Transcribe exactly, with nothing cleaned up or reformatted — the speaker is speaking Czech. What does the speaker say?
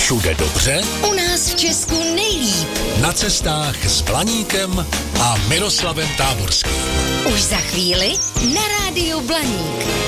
Všude dobře, U nás v Česku nejlíp. na cestách s Blaníkem a Miroslavem Táborským. Už za chvíli na rádiu Blaník.